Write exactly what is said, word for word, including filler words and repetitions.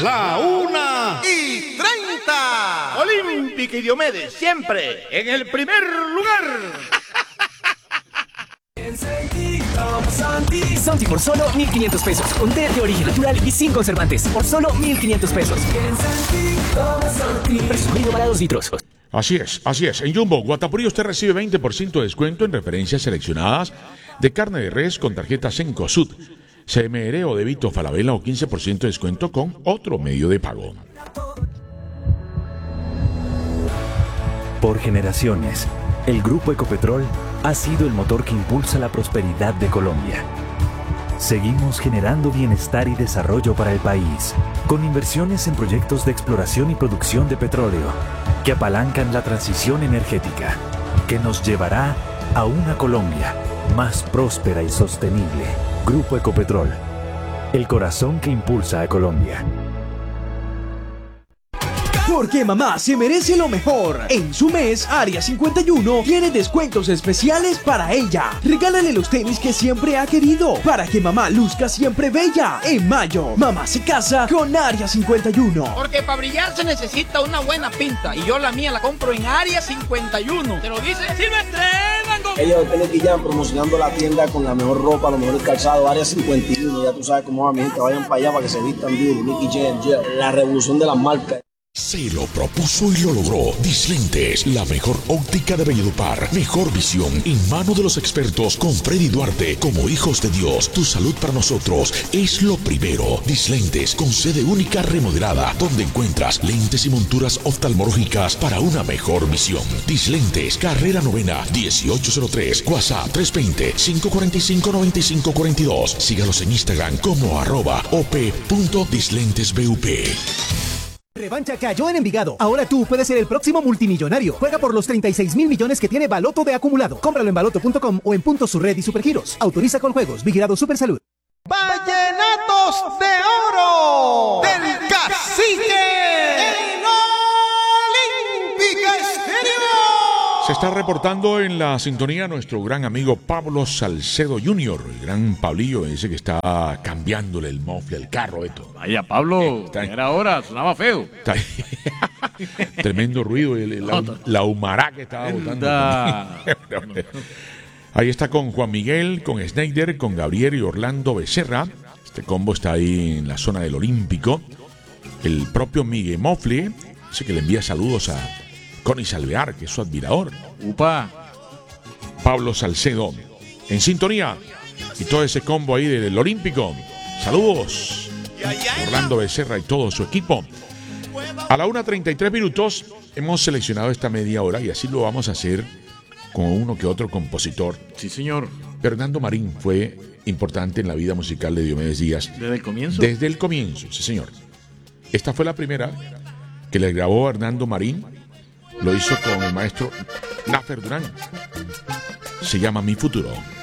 La una y treinta. Olímpica y Diomedes, siempre en el primer lugar. Santi por solo mil quinientos pesos. Con té de origen natural y sin conservantes. Por solo mil quinientos pesos. Presumido para dos litros. Así es, así es. En Jumbo, Guatapurí usted recibe veinte por ciento de descuento en referencias seleccionadas de carne de res con tarjeta Cencosud, C M R o débito Falabella o quince por ciento de descuento con otro medio de pago. Por generaciones, el Grupo Ecopetrol ha sido el motor que impulsa la prosperidad de Colombia. Seguimos generando bienestar y desarrollo para el país, con inversiones en proyectos de exploración y producción de petróleo, que apalancan la transición energética, que nos llevará a una Colombia más próspera y sostenible. Grupo Ecopetrol, el corazón que impulsa a Colombia. Porque mamá se merece lo mejor. En su mes, Área cincuenta y uno tiene descuentos especiales para ella. Regálale los tenis que siempre ha querido, para que mamá luzca siempre bella. En mayo, mamá se casa con Área cincuenta y uno. Porque para brillar se necesita una buena pinta. Y yo la mía la compro en Área cincuenta y uno. ¿Te lo dice? ¡Sí me estrenan! Con... Ellos están aquí ya promocionando la tienda con la mejor ropa, los mejores calzados. Área cincuenta y uno. Ya tú sabes cómo va, mi gente. Vayan para allá para que se vistan bien. Nicky Jam, la revolución de las marcas. Se lo propuso y lo logró. Dislentes, la mejor óptica de Valledupar. Mejor visión en mano de los expertos con Freddy Duarte. Como hijos de Dios, tu salud para nosotros es lo primero. Dislentes, con sede única remodelada, donde encuentras lentes y monturas oftalmológicas para una mejor visión. Dislentes, carrera novena, dieciocho cero tres, WhatsApp tres dos cero, cinco cuatro cinco, nueve cinco cuatro dos. Sígalos en Instagram como arroba op.dislentesbup. Revancha cayó en Envigado. Ahora tú puedes ser el próximo multimillonario. Juega por los treinta y seis mil millones que tiene Baloto de acumulado. Cómpralo en baloto punto com o en puntos Surred y Supergiros. Autoriza con juegos. Vigilado Supersalud. Vallenatos de Oro del Cacique en Olímpica Estéreo. Se está reportando en la sintonía nuestro gran amigo Pablo Salcedo junior El gran Pablillo, ese que está cambiándole el mofle al carro. Esto. Vaya, Pablo, eh, era hora, sonaba feo. Tremendo ruido, el, la, la humará que estaba botando. Ahí está con Juan Miguel, con Schneider, con Gabriel y Orlando Becerra. Este combo está ahí en la zona del Olímpico. El propio Miguel Mofle, ese que le envía saludos a Connie Salvear, que es su admirador. Upa. Pablo Salcedo, en sintonía. Y todo ese combo ahí del Olímpico. Saludos. Orlando Becerra y todo su equipo. A la una treinta y tres minutos hemos seleccionado esta media hora y así lo vamos a hacer con uno que otro compositor. Sí, señor. Fernando Marín fue importante en la vida musical de Diomedes Díaz. ¿Desde el comienzo? Desde el comienzo, sí, señor. Esta fue la primera que le grabó Hernando Marín. Lo hizo con el maestro Nafer Durán. Se llama Mi Futuro.